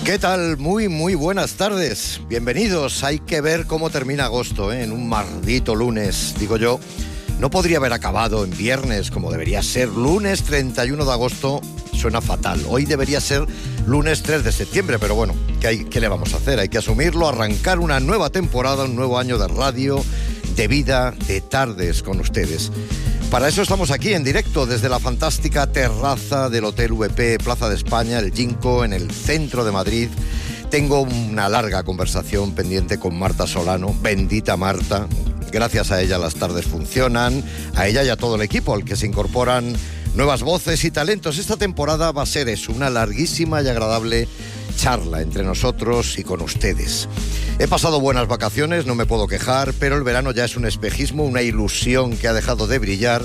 ¿Qué tal? Muy buenas tardes. Bienvenidos. Hay que ver cómo termina agosto, en un maldito lunes, digo yo. No podría haber acabado en viernes como debería ser. Lunes 31 de agosto suena fatal. Hoy debería ser lunes 3 de septiembre, pero bueno, ¿qué le vamos a hacer? Hay que asumirlo, arrancar una nueva temporada, un nuevo año de radio, de vida, de tardes con ustedes. Para eso estamos aquí en directo desde la fantástica terraza del Hotel VP Plaza de España, el Ginkgo, en el centro de Madrid. Tengo una larga conversación pendiente con Marta Solano, bendita Marta. Gracias a ella las tardes funcionan, a ella y a todo el equipo, al que se incorporan nuevas voces y talentos. Esta temporada va a ser eso, una larguísima y agradable charla entre nosotros y con ustedes. He pasado buenas vacaciones, no me puedo quejar, pero el verano ya es un espejismo, una ilusión que ha dejado de brillar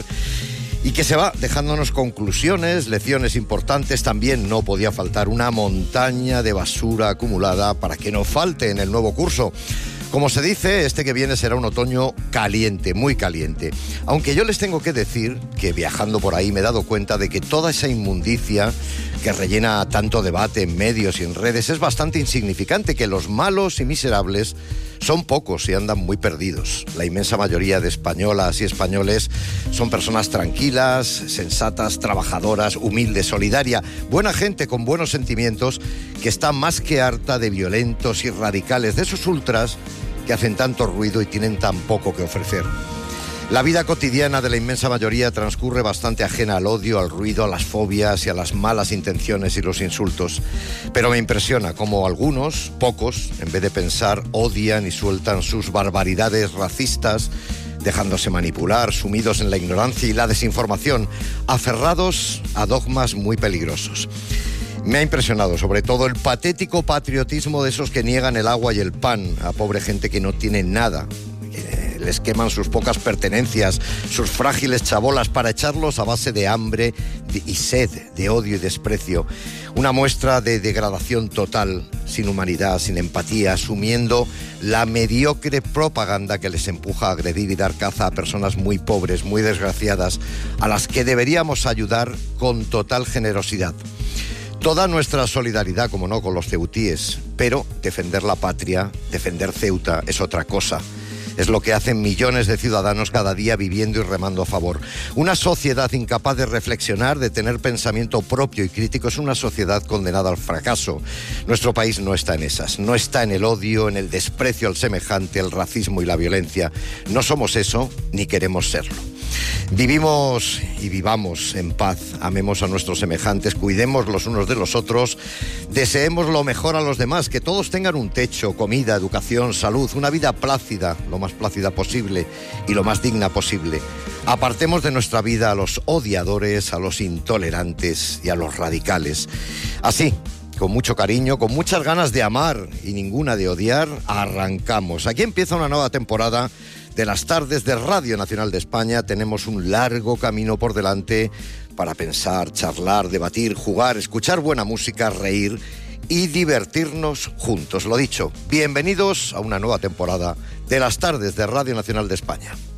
y que se va dejándonos conclusiones, lecciones importantes. También no podía faltar una montaña de basura acumulada para que no falte en el nuevo curso. Como se dice, este que viene será un otoño caliente, muy caliente. Aunque yo les tengo que decir que viajando por ahí me he dado cuenta de que toda esa inmundicia que rellena tanto debate en medios y en redes es bastante insignificante, que los malos y miserables son pocos y andan muy perdidos. La inmensa mayoría de españolas y españoles son personas tranquilas, sensatas, trabajadoras, humildes, solidarias, buena gente con buenos sentimientos, que está más que harta de violentos y radicales, de esos ultras que hacen tanto ruido y tienen tan poco que ofrecer. La vida cotidiana de la inmensa mayoría transcurre bastante ajena al odio, al ruido, a las fobias y a las malas intenciones y los insultos. Pero me impresiona cómo algunos, pocos, en vez de pensar, odian y sueltan sus barbaridades racistas, dejándose manipular, sumidos en la ignorancia y la desinformación, aferrados a dogmas muy peligrosos. Me ha impresionado sobre todo el patético patriotismo de esos que niegan el agua y el pan a pobre gente que no tiene nada. Les queman sus pocas pertenencias, sus frágiles chabolas, para echarlos a base de hambre y sed, de odio y desprecio. Una muestra de degradación total, sin humanidad, sin empatía, asumiendo la mediocre propaganda que les empuja a agredir y dar caza a personas muy pobres, muy desgraciadas, a las que deberíamos ayudar con total generosidad. Toda nuestra solidaridad, como no, con los ceutíes, pero defender la patria, defender Ceuta es otra cosa. Es lo que hacen millones de ciudadanos cada día viviendo y remando a favor. Una sociedad incapaz de reflexionar, de tener pensamiento propio y crítico, es una sociedad condenada al fracaso. Nuestro país no está en esas, no está en el odio, en el desprecio al semejante, el racismo y la violencia. No somos eso, ni queremos serlo. Vivimos y vivamos en paz, amemos a nuestros semejantes, cuidemos los unos de los otros, deseemos lo mejor a los demás, que todos tengan un techo, comida, educación, salud, una vida plácida, lo más plácida posible y lo más digna posible. Apartemos de nuestra vida a los odiadores, a los intolerantes y a los radicales. Así, con mucho cariño, con muchas ganas de amar y ninguna de odiar, arrancamos. Aquí empieza una nueva temporada de las tardes de Radio Nacional de España. Tenemos un largo camino por delante para pensar, charlar, debatir, jugar, escuchar buena música, reír y divertirnos juntos. Lo dicho, bienvenidos a una nueva temporada de las tardes de Radio Nacional de España.